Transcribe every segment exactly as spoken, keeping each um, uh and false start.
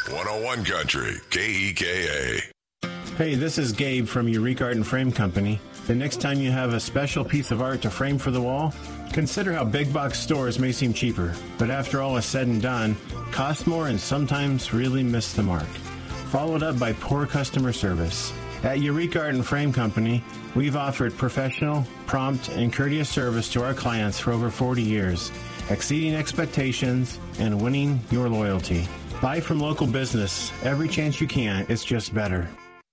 one oh one Country, K E K A. Hey, this is Gabe from Eureka Art and Frame Company. The next time you have a special piece of art to frame for the wall, consider how big box stores may seem cheaper, but after all is said and done, cost more and sometimes really miss the mark. Followed up by poor customer service. At Eureka Art and Frame Company, we've offered professional, prompt, and courteous service to our clients for over forty years, exceeding expectations and winning your loyalty. Buy from local business. Every chance you can, it's just better.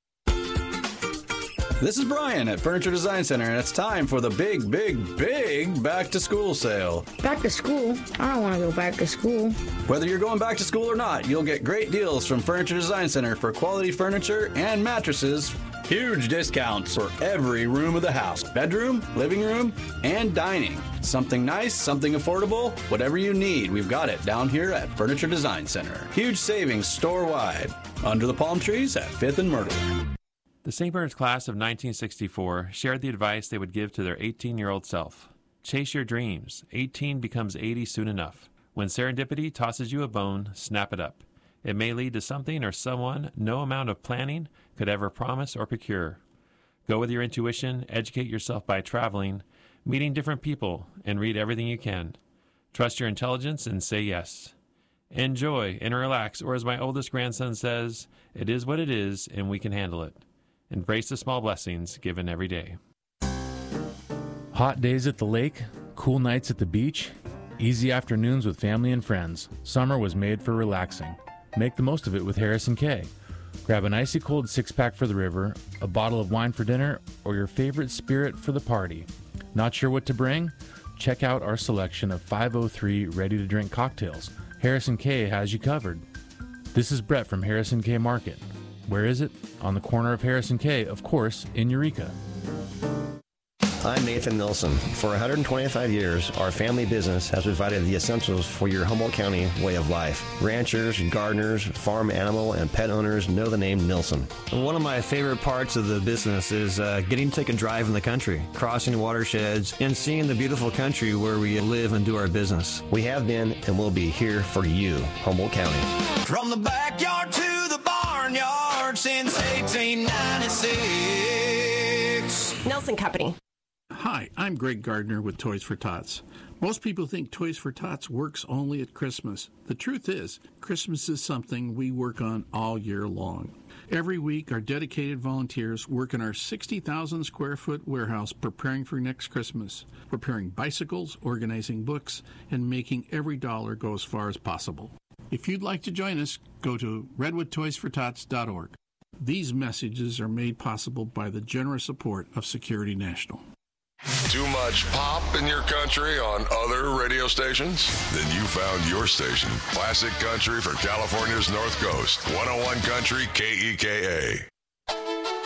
This is Brian at Furniture Design Center, and it's time for the big, big, big back-to-school sale. Back to school? I don't want to go back to school. Whether you're going back to school or not, you'll get great deals from Furniture Design Center for quality furniture and mattresses. Huge discounts for every room of the house. Bedroom, living room, and dining. Something nice, something affordable, whatever you need, we've got it down here at Furniture Design Center. Huge savings store-wide. Under the palm trees at fifth and Myrtle. The Saint Bernard's class of nineteen sixty-four shared the advice they would give to their eighteen-year-old self. Chase your dreams. eighteen becomes eighty soon enough. When serendipity tosses you a bone, snap it up. It may lead to something or someone no amount of planning could ever promise or procure. Go with your intuition, educate yourself by traveling, meeting different people, and read everything you can. Trust your intelligence and say yes. Enjoy and relax, or as my oldest grandson says, it is what it is and we can handle it. Embrace the small blessings given every day. Hot days at the lake, cool nights at the beach, easy afternoons with family and friends. Summer was made for relaxing. Make the most of it with Harrison K. Grab an icy cold six-pack for the river, a bottle of wine for dinner, or your favorite spirit for the party. Not sure what to bring? Check out our selection of five oh three ready-to-drink cocktails. Harrison K has you covered. This is Brett from Harrison K Market. Where is it? On the corner of Harrison K, of course, in Eureka. I'm Nathan Nilsson. For one hundred twenty-five years, our family business has provided the essentials for your Humboldt County way of life. Ranchers, gardeners, farm animal, and pet owners know the name Nilsson. One of my favorite parts of the business is uh, getting to take a drive in the country, crossing watersheds, and seeing the beautiful country where we live and do our business. We have been and will be here for you, Humboldt County. From the backyard to the barnyard since eighteen ninety-six. Nelson Company. Hi, I'm Greg Gardner with Toys for Tots. Most people think Toys for Tots works only at Christmas. The truth is, Christmas is something we work on all year long. Every week, our dedicated volunteers work in our sixty thousand square foot warehouse preparing for next Christmas, preparing bicycles, organizing books, and making every dollar go as far as possible. If you'd like to join us, go to redwood toys for tots dot org. These messages are made possible by the generous support of Security National. Too much pop in your country on other radio stations? Then you found your station. Classic country for California's North Coast. one oh one Country, K E K A.